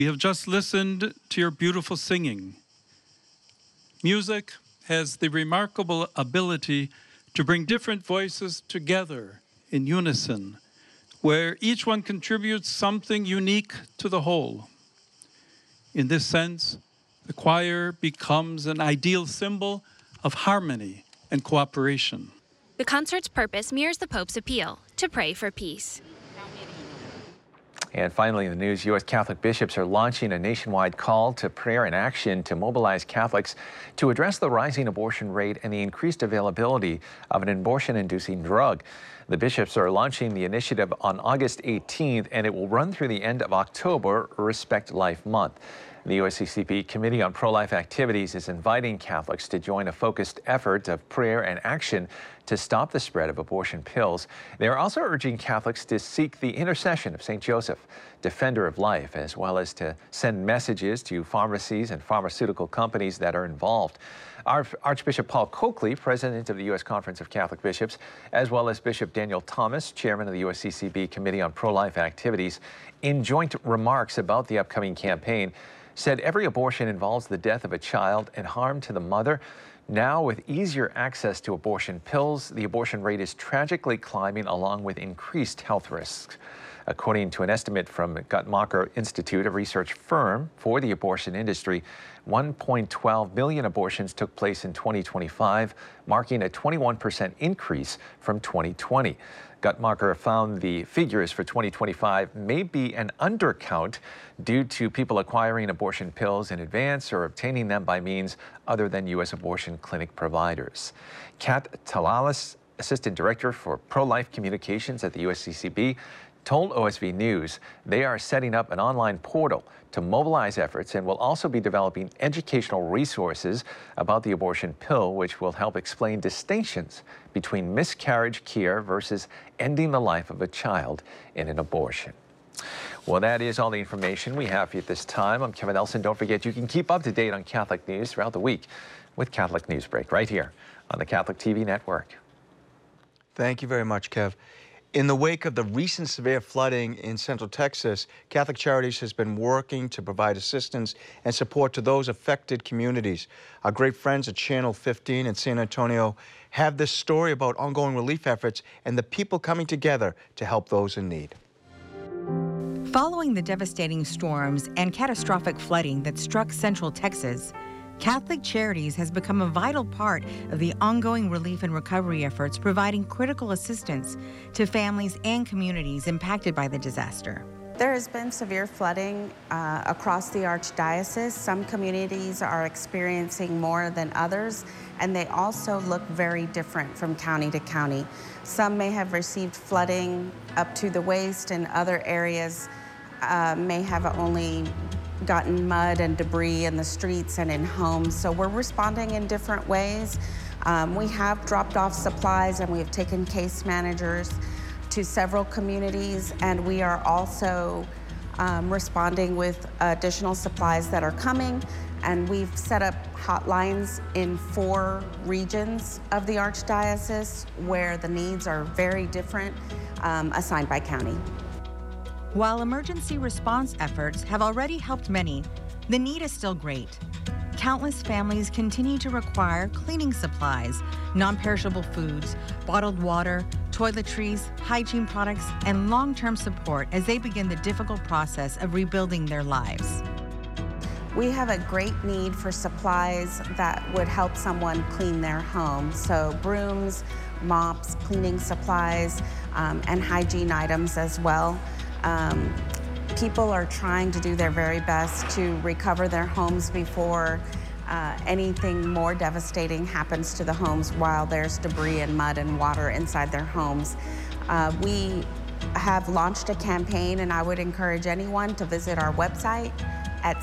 We have just listened to your beautiful singing. Music has the remarkable ability to bring different voices together in unison, where each one contributes something unique to the whole. In this sense, the choir becomes an ideal symbol of harmony and cooperation. The concert's purpose mirrors the Pope's appeal to pray for peace. And finally in the news, U.S. Catholic bishops are launching a nationwide call to prayer and action to mobilize Catholics to address the rising abortion rate and the increased availability of an abortion-inducing drug. The bishops are launching the initiative on August 18th, and it will run through the end of October, Respect Life Month. The USCCB Committee on Pro-Life Activities is inviting Catholics to join a focused effort of prayer and action to stop the spread of abortion pills. They are also urging Catholics to seek the intercession of St. Joseph, defender of life, as well as to send messages to pharmacies and pharmaceutical companies that are involved. Archbishop Paul Coakley, president of the U.S. Conference of Catholic Bishops, as well as Bishop Daniel Thomas, chairman of the USCCB Committee on Pro-Life Activities, in joint remarks about the upcoming campaign, said every abortion involves the death of a child and harm to the mother. Now, with easier access to abortion pills, the abortion rate is tragically climbing along with increased health risks. According to an estimate from Guttmacher Institute, a research firm for the abortion industry, 1.12 million abortions took place in 2025, marking a 21% increase from 2020. Guttmacher found the figures for 2025 may be an undercount due to people acquiring abortion pills in advance or obtaining them by means other than U.S. abortion clinic providers. Kat Talalis, Assistant Director for Pro-Life Communications at the USCCB, told OSV News they are setting up an online portal to mobilize efforts and will also be developing educational resources about the abortion pill, which will help explain distinctions between miscarriage care versus ending the life of a child in an abortion. Well, that is all the information we have for you at this time. I'm Kevin Nelson. Don't forget, you can keep up to date on Catholic news throughout the week with Catholic Newsbreak right here on the Catholic TV network. Thank you very much, Kev. In the wake of the recent severe flooding in Central Texas, Catholic Charities has been working to provide assistance and support to those affected communities. Our great friends at Channel 15 in San Antonio have this story about ongoing relief efforts and the people coming together to help those in need. Following the devastating storms and catastrophic flooding that struck Central Texas, Catholic Charities has become a vital part of the ongoing relief and recovery efforts, providing critical assistance to families and communities impacted by the disaster. There has been severe flooding across the Archdiocese. Some communities are experiencing more than others, and they also look very different from county to county. Some may have received flooding up to the waist, and other areas may have only gotten mud and debris in the streets and in homes. So we're responding in different ways. We have dropped off supplies and we have taken case managers to several communities, and we are also responding with additional supplies that are coming. And we've set up hotlines in 4 regions of the Archdiocese where the needs are very different, assigned by county. While emergency response efforts have already helped many, the need is still great. Countless families continue to require cleaning supplies, non-perishable foods, bottled water, toiletries, hygiene products, and long-term support as they begin the difficult process of rebuilding their lives. We have a great need for supplies that would help someone clean their home. So brooms, mops, cleaning supplies, and hygiene items as well. People are trying to do their very best to recover their homes before anything more devastating happens to the homes while there's debris and mud and water inside their homes. We have launched a campaign, and I would encourage anyone to visit our website at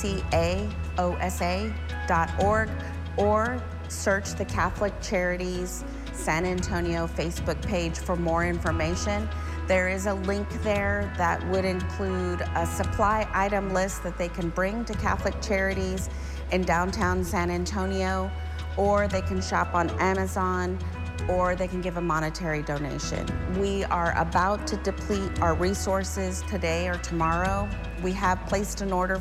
ccaosa.org or search the Catholic Charities San Antonio Facebook page for more information. There is a link there that would include a supply item list that they can bring to Catholic Charities in downtown San Antonio, or they can shop on Amazon, or they can give a monetary donation. We are about to deplete our resources today or tomorrow. We have placed an order